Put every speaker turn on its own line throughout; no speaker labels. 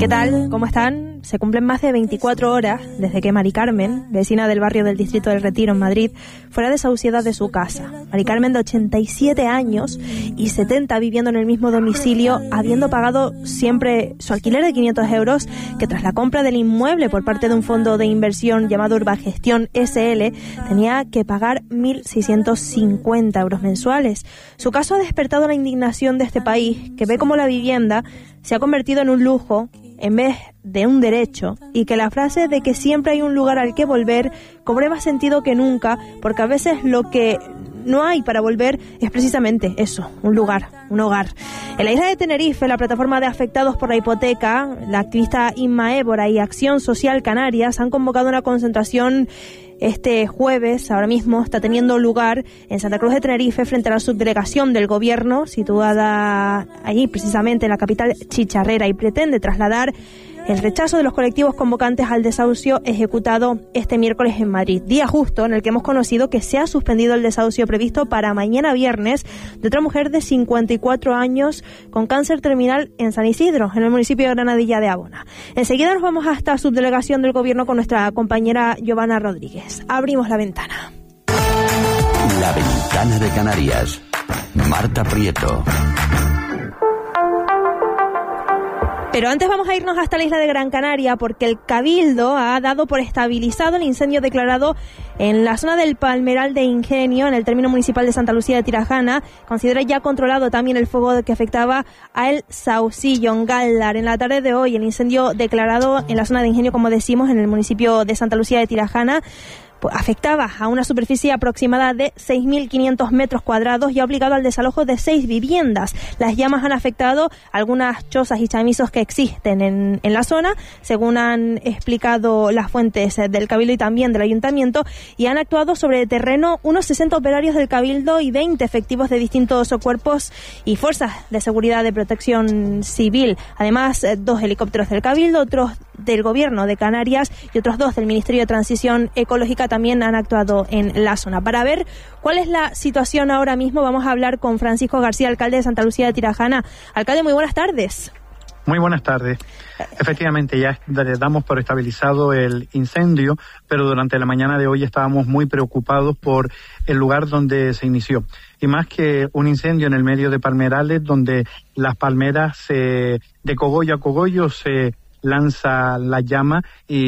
¿Qué tal? ¿Cómo están? Se cumplen más de 24 horas desde que Mari Carmen, vecina del barrio del Distrito del Retiro en Madrid, fuera desahuciada de su casa. Mari Carmen, de 87 años y 70 viviendo en el mismo domicilio, habiendo pagado siempre su alquiler de 500 euros, que tras la compra del inmueble por parte de un fondo de inversión llamado Urbagestión SL, tenía que pagar 1.650 euros mensuales. Su caso ha despertado la indignación de este país, que ve cómo la vivienda se ha convertido en un lujo en vez de un derecho, y que la frase de que siempre hay un lugar al que volver cobre más sentido que nunca, porque a veces lo que no hay para volver es precisamente eso, un lugar, un hogar. En la isla de Tenerife, la plataforma de afectados por la hipoteca, la activista Inma Évora y Acción Social Canarias han convocado una concentración este jueves. Ahora mismo está teniendo lugar en Santa Cruz de Tenerife frente a la subdelegación del gobierno situada allí precisamente en la capital chicharrera, y pretende trasladar el rechazo de los colectivos convocantes al desahucio ejecutado este miércoles en Madrid, día justo en el que hemos conocido que se ha suspendido el desahucio previsto para mañana viernes de otra mujer de 54 años con cáncer terminal en San Isidro, en el municipio de Granadilla de Abona. Enseguida nos vamos hasta subdelegación del gobierno con nuestra compañera Giovanna Rodríguez. Abrimos la ventana.
La ventana de Canarias. Marta Prieto.
Pero antes vamos a irnos hasta la isla de Gran Canaria, porque el Cabildo ha dado por estabilizado el incendio declarado en la zona del Palmeral de Ingenio, en el término municipal de Santa Lucía de Tirajana. Considera ya controlado también el fuego que afectaba a El Saucillo, en Gáldar. En la tarde de hoy, el incendio declarado en la zona de Ingenio, como decimos, en el municipio de Santa Lucía de Tirajana, afectaba a una superficie aproximada de 6.500 metros cuadrados y ha obligado al desalojo de 6 viviendas. Las llamas han afectado algunas chozas y chamisos que existen en la zona, según han explicado las fuentes del Cabildo y también del Ayuntamiento, y han actuado sobre el terreno unos 60 operarios del Cabildo y 20 efectivos de distintos cuerpos y fuerzas de seguridad de protección civil. Además, 2 helicópteros del Cabildo, otros del Gobierno de Canarias y otros 2 del Ministerio de Transición Ecológica también han actuado en la zona. Para ver cuál es la situación ahora mismo, vamos a hablar con Francisco García, alcalde de Santa Lucía de Tirajana. Alcalde, muy buenas tardes.
Muy buenas tardes. Efectivamente, ya damos por estabilizado el incendio, pero durante la mañana de hoy estábamos muy preocupados por el lugar donde se inició. Y más que un incendio en el medio de palmerales, donde las palmeras de cogollo a cogollo se lanza la llama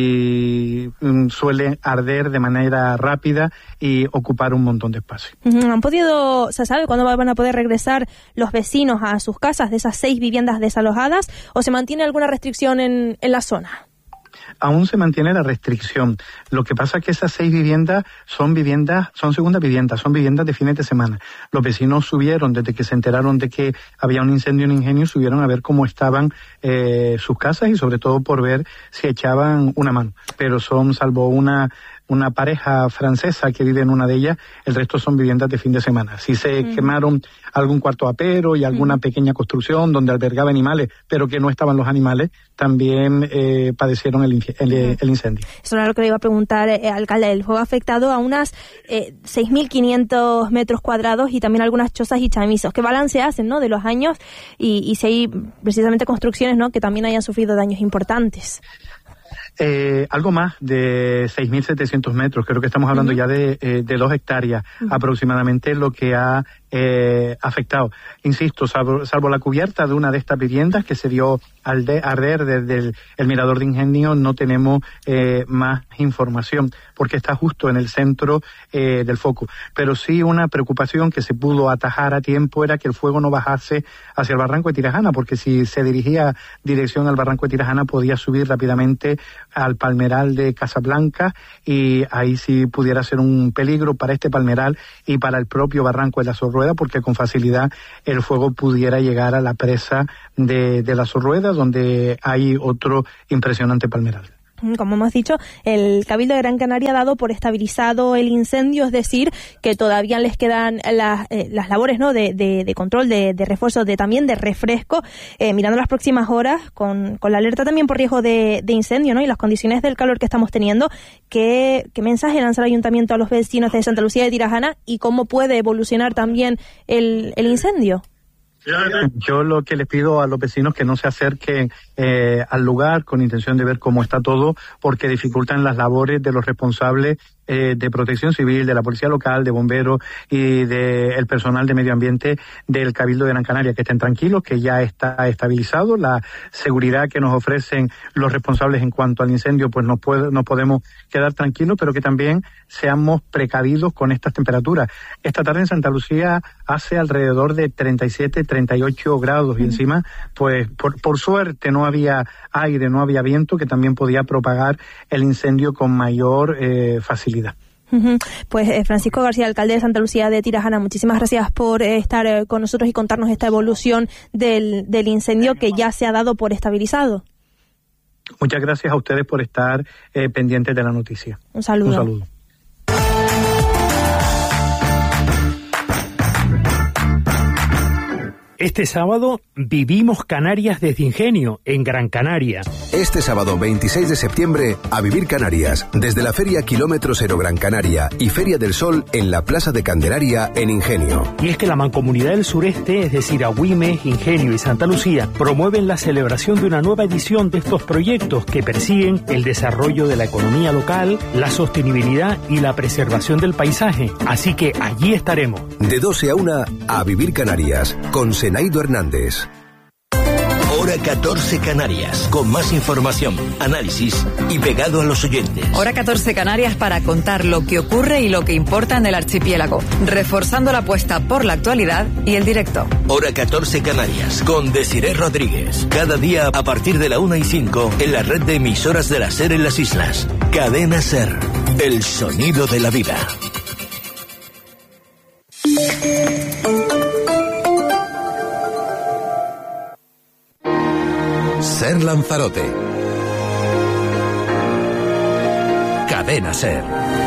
y suele arder de manera rápida y ocupar un montón de espacio.
¿Se sabe cuándo van a poder regresar los vecinos a sus casas de esas 6 viviendas desalojadas, o se mantiene alguna restricción en la zona?
Aún se mantiene la restricción. Lo que pasa es que esas 6 viviendas son segundas viviendas, son viviendas de fines de semana. Los vecinos subieron, desde que se enteraron de que había un incendio en Ingenio, subieron a ver cómo estaban sus casas y sobre todo por ver si echaban una mano. Pero son, salvo una pareja francesa que vive en una de ellas, el resto son viviendas de fin de semana. Sí se quemaron algún cuarto apero y alguna pequeña construcción donde albergaba animales, pero que no estaban los animales, también padecieron el incendio.
Eso era lo que le iba a preguntar, alcalde. El fuego ha afectado a unas 6.500 metros cuadrados y también algunas chozas y chamisos. ¿Qué balance hacen, de los años y si hay precisamente construcciones, que también hayan sufrido daños importantes?
Algo más de 6.700 metros, creo que estamos hablando ya de 2 hectáreas aproximadamente lo que ha afectado. Insisto, salvo la cubierta de una de estas viviendas que se dio al arder desde el mirador de Ingenio, no tenemos más información, porque está justo en el centro del foco. Pero sí, una preocupación que se pudo atajar a tiempo era que el fuego no bajase hacia el barranco de Tirajana, porque si se dirigía dirección al barranco de Tirajana podía subir rápidamente al palmeral de Casablanca, y ahí sí pudiera ser un peligro para este palmeral y para el propio barranco de la Sorrueda, porque con facilidad el fuego pudiera llegar a la presa de la Sorrueda, donde hay otro impresionante palmeral.
Como hemos dicho, el Cabildo de Gran Canaria ha dado por estabilizado el incendio, es decir, que todavía les quedan las labores, de control, de refuerzo, también de refresco, mirando las próximas horas, con la alerta también por riesgo de incendio, y las condiciones del calor que estamos teniendo. ¿Qué mensaje lanza el Ayuntamiento a los vecinos de Santa Lucía de Tirajana y cómo puede evolucionar también el incendio?
Yo lo que les pido a los vecinos que no se acerquen al lugar con intención de ver cómo está todo, porque dificultan las labores de los responsables de protección civil, de la policía local, de bomberos y del personal de medio ambiente del Cabildo de Gran Canaria. Que estén tranquilos, que ya está estabilizado. La seguridad que nos ofrecen los responsables en cuanto al incendio, pues nos podemos quedar tranquilos, pero que también seamos precavidos con estas temperaturas. Esta tarde en Santa Lucía hace alrededor de 37, 38 grados y encima, pues por suerte no había aire, no había viento, que también podía propagar el incendio con mayor facilidad.
Pues Francisco García, alcalde de Santa Lucía de Tirajana, muchísimas gracias por estar con nosotros y contarnos esta evolución del incendio que ya se ha dado por estabilizado.
Muchas gracias a ustedes por estar pendientes de la noticia.
Un saludo.
Un saludo.
Este sábado vivimos Canarias desde Ingenio, en Gran Canaria.
Este sábado 26 de septiembre, a vivir Canarias, desde la Feria Kilómetro Cero Gran Canaria y Feria del Sol en la Plaza de Candelaria, en Ingenio.
Y es que la Mancomunidad del Sureste, es decir, Agüime, Ingenio y Santa Lucía, promueven la celebración de una nueva edición de estos proyectos que persiguen el desarrollo de la economía local, la sostenibilidad y la preservación del paisaje. Así que allí estaremos.
De 12 a 1, a vivir Canarias, con Senaido Hernández.
Hora 14 Canarias, con más información, análisis y pegado a los oyentes.
Hora 14 Canarias para contar lo que ocurre y lo que importa en el archipiélago, reforzando la apuesta por la actualidad y el directo.
Hora 14 Canarias, con Desiré Rodríguez. Cada día a partir de la 1:05 en la red de emisoras de la SER en las islas. Cadena SER, el sonido de la vida.
SER Lanzarote. Cadena SER.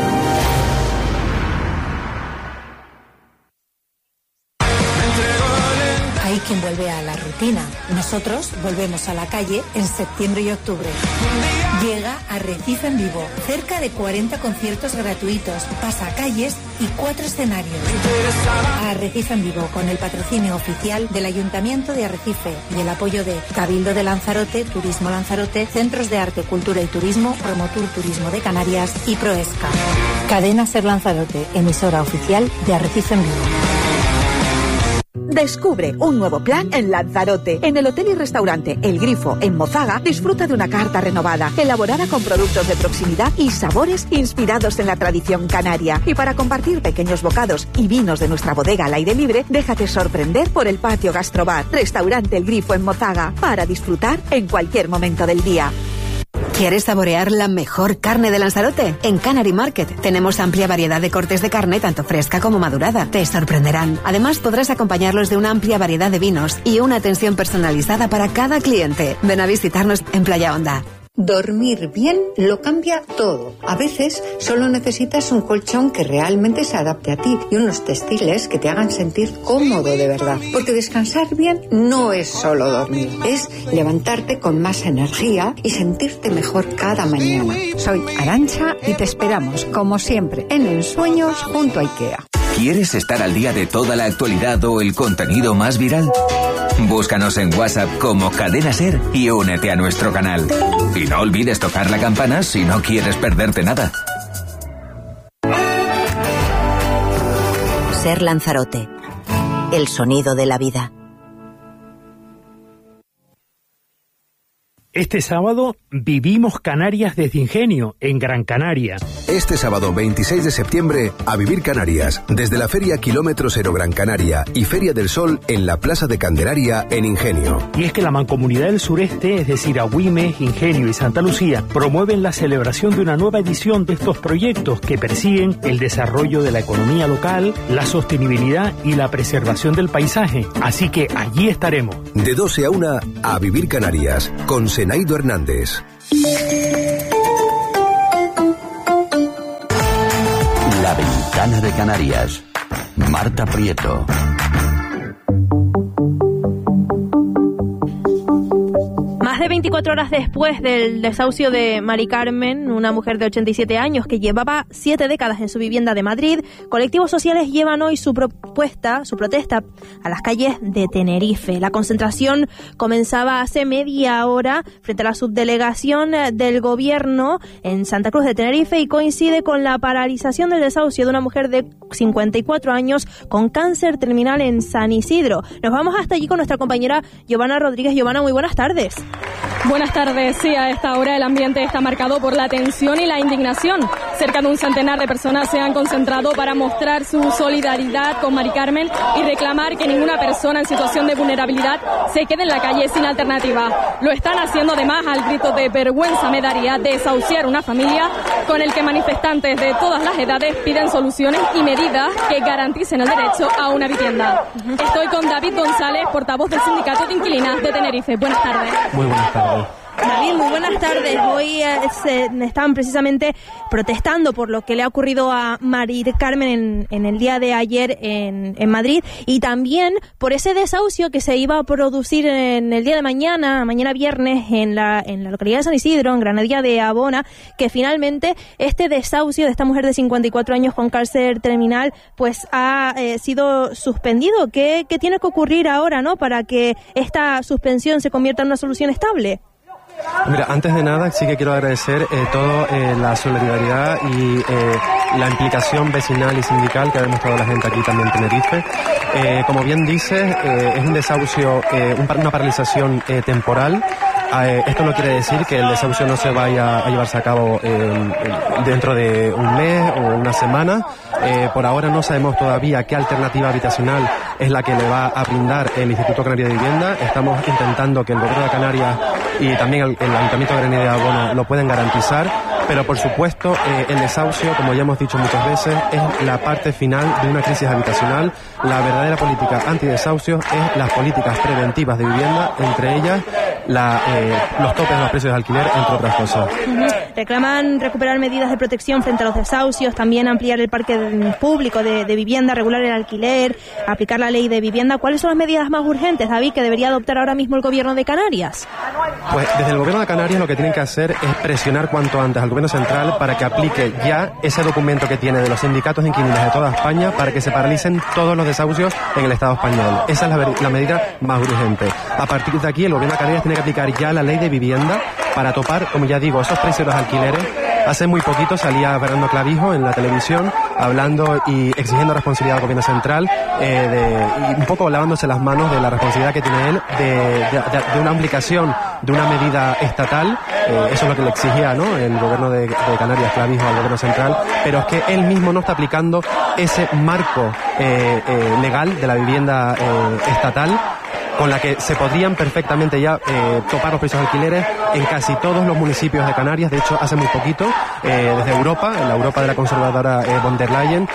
Hay quien vuelve a la rutina. Nosotros volvemos a la calle en septiembre y octubre. Llega Arrecife en Vivo. Cerca de 40 conciertos gratuitos, pasacalles y 4 escenarios. Arrecife en Vivo, con el patrocinio oficial del Ayuntamiento de Arrecife y el apoyo de Cabildo de Lanzarote, Turismo Lanzarote, Centros de Arte, Cultura y Turismo, Promotur Turismo de Canarias y Proesca. Cadena SER Lanzarote, emisora oficial de Arrecife en Vivo.
Descubre un nuevo plan en Lanzarote. En el hotel y restaurante El Grifo, en Mozaga, disfruta de una carta renovada, elaborada con productos de proximidad y sabores inspirados en la tradición canaria. Y para compartir pequeños bocados y vinos de nuestra bodega al aire libre, déjate sorprender por el patio Gastrobar. Restaurante El Grifo en Mozaga, para disfrutar en cualquier momento del día.
¿Quieres saborear la mejor carne de Lanzarote? En Canary Market tenemos amplia variedad de cortes de carne, tanto fresca como madurada. Te sorprenderán. Además, podrás acompañarlos de una amplia variedad de vinos y una atención personalizada para cada cliente. Ven a visitarnos en Playa Honda.
Dormir bien lo cambia todo. A veces solo necesitas un colchón que realmente se adapte a ti y unos textiles que te hagan sentir cómodo de verdad. Porque descansar bien no es solo dormir, es levantarte con más energía y sentirte mejor cada mañana. Soy Arantxa y te esperamos, como siempre, en Ensueños junto a IKEA.
¿Quieres estar al día de toda la actualidad o el contenido más viral? Búscanos en WhatsApp como Cadena SER y únete a nuestro canal. Y no olvides tocar la campana si no quieres perderte nada.
SER Lanzarote, el sonido de la vida.
Este sábado vivimos Canarias desde Ingenio, en Gran Canaria.
Este sábado 26 de septiembre, a vivir Canarias, desde la Feria Kilómetro Cero Gran Canaria y Feria del Sol en la Plaza de Candelaria, en Ingenio.
Y es que la Mancomunidad del Sureste, es decir, Agüime, Ingenio y Santa Lucía, promueven la celebración de una nueva edición de estos proyectos que persiguen el desarrollo de la economía local, la sostenibilidad y la preservación del paisaje. Así que allí estaremos.
De 12 a 1, a vivir Canarias, con Senaido Hernández.
La Ventana de Canarias. Marta Prieto.
Más de 24 horas después del desahucio de Mari Carmen, una mujer de 87 años que llevaba 7 décadas en su vivienda de Madrid, colectivos sociales llevan hoy su protesta a las calles de Tenerife. La concentración comenzaba hace media hora frente a la subdelegación del gobierno en Santa Cruz de Tenerife y coincide con la paralización del desahucio de una mujer de 54 años con cáncer terminal en San Isidro. Nos vamos hasta allí con nuestra compañera Giovanna Rodríguez. Giovanna, muy buenas tardes.
Buenas tardes. Sí, a esta hora el ambiente está marcado por la tensión y la indignación. Cerca de un centenar de personas se han concentrado para mostrar su solidaridad con Mari Carmen y reclamar que ninguna persona en situación de vulnerabilidad se quede en la calle sin alternativa. Lo están haciendo además al grito de vergüenza me daría desahuciar una familia, con el que manifestantes de todas las edades piden soluciones y medidas que garanticen el derecho a una vivienda. Estoy con David González, portavoz del Sindicato de Inquilinas de Tenerife. Buenas tardes.
Muy buenas tardes.
David, muy buenas tardes. Hoy están precisamente protestando por lo que le ha ocurrido a Mari Carmen en el día de ayer en Madrid, y también por ese desahucio que se iba a producir en el día de mañana viernes, en la localidad de San Isidro, en Granadilla de Abona, que finalmente este desahucio de esta mujer de 54 años con cáncer terminal pues ha sido suspendido. ¿Qué tiene que ocurrir ahora, no, para que esta suspensión se convierta en una solución estable?
Mira, antes de nada sí que quiero agradecer toda la solidaridad y la implicación vecinal y sindical que ha demostrado la gente aquí también en Tenerife. Como bien dices, es un desahucio, una paralización temporal. Esto no quiere decir que el desahucio no se vaya a llevarse a cabo dentro de un mes o una semana. Por ahora no sabemos todavía qué alternativa habitacional es la que le va a brindar el Instituto Canario de Vivienda. Estamos intentando que el Gobierno de Canarias y también el Ayuntamiento de Granadilla de Abona lo pueden garantizar, pero por supuesto el desahucio, como ya hemos dicho muchas veces, es la parte final de una crisis habitacional. La verdadera política antidesahucio es las políticas preventivas de vivienda, entre ellas los topes de los precios de alquiler, entre otras cosas.
Reclaman recuperar medidas de protección frente a los desahucios, también ampliar el parque público de vivienda, regular el alquiler, aplicar la ley de vivienda. ¿Cuáles son las medidas más urgentes, David, que debería adoptar ahora mismo el Gobierno de Canarias?
Pues desde el Gobierno de Canarias lo que tienen que hacer es presionar cuanto antes al Gobierno Central para que aplique ya ese documento que tiene de los sindicatos de inquilinos de toda España para que se paralicen todos los desahucios en el Estado español. Esa es la medida más urgente. A partir de aquí el Gobierno de Canarias tiene que aplicar ya la ley de vivienda para topar, como ya digo, esos precios de los alquileres. Hace muy poquito salía Fernando Clavijo en la televisión hablando y exigiendo responsabilidad al Gobierno Central, y un poco lavándose las manos de la responsabilidad que tiene él de una aplicación de una medida estatal. Eso es lo que le exigía, ¿no?, el Gobierno de Canarias, Clavijo, al Gobierno Central, pero es que él mismo no está aplicando ese marco legal de la vivienda estatal, con la que se podrían perfectamente ya topar los precios de alquileres en casi todos los municipios de Canarias. De hecho, hace muy poquito, desde Europa, en la Europa de la conservadora von der Leyen,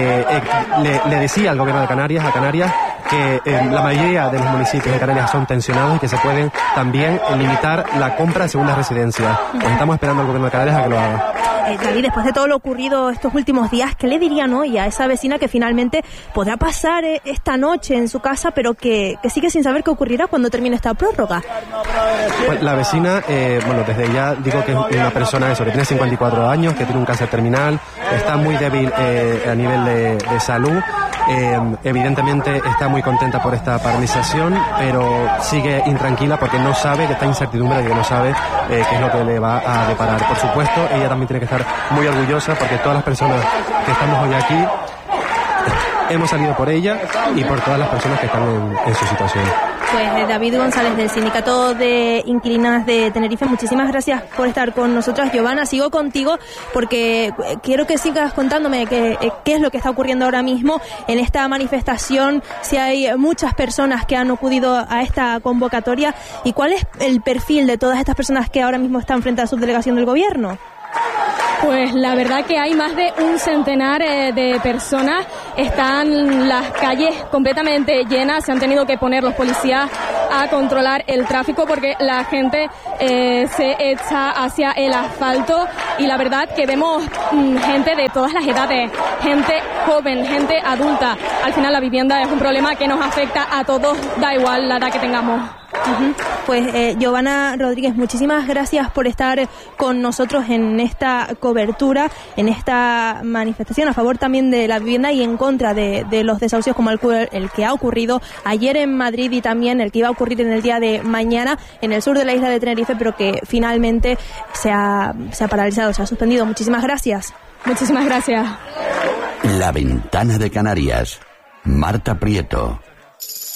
le decía al Gobierno de Canarias, que la mayoría de los municipios de Canarias son tensionados y que se pueden también limitar la compra de segundas residencias. Pues estamos esperando al Gobierno de Canarias a que lo haga.
David, después de todo lo ocurrido estos últimos días, ¿qué le dirían hoy a esa vecina que finalmente podrá pasar esta noche en su casa, pero que sigue sin saber qué ocurrirá cuando termine esta prórroga?
Pues la vecina, desde ya digo que es una persona que tiene 54 años, que tiene un cáncer terminal, está muy débil a nivel de salud. Evidentemente está muy contenta por esta paralización, pero sigue intranquila porque no sabe, que está incertidumbre de que no sabe qué es lo que le va a deparar. Por supuesto, ella también tiene que estar muy orgullosa porque todas las personas que estamos hoy aquí hemos salido por ella y por todas las personas que están en su situación.
Pues David González, del Sindicato de Inquilinas de Tenerife, muchísimas gracias por estar con nosotras. Giovanna, sigo contigo porque quiero que sigas contándome qué es lo que está ocurriendo ahora mismo en esta manifestación, si hay muchas personas que han acudido a esta convocatoria y cuál es el perfil de todas estas personas que ahora mismo están frente a la subdelegación del Gobierno.
Pues la verdad que hay más de un centenar de personas. Están las calles completamente llenas. Se han tenido que poner los policías a controlar el tráfico porque la gente se echa hacia el asfalto. Y la verdad que vemos gente de todas las edades, gente joven, gente adulta. Al final la vivienda es un problema que nos afecta a todos, da igual la edad que tengamos.
Pues Giovanna Rodríguez, muchísimas gracias por estar con nosotros en esta cobertura, en esta manifestación a favor también de la vivienda y en contra de los desahucios como el que ha ocurrido ayer en Madrid y también el que iba a ocurrir en el día de mañana en el sur de la isla de Tenerife, pero que finalmente se ha paralizado, se ha suspendido. Muchísimas gracias.
Muchísimas gracias.
La Ventana de Canarias. Marta Prieto.